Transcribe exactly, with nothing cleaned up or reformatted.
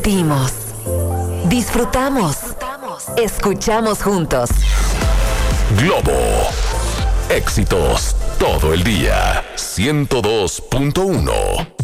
Dimos, disfrutamos, escuchamos juntos. Globo. Éxitos todo el día. ciento dos punto uno.